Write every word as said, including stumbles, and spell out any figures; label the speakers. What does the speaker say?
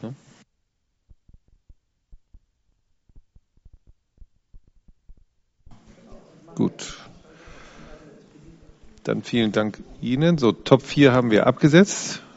Speaker 1: Ne? Gut. Dann vielen Dank Ihnen. So, Top vier haben wir abgesetzt.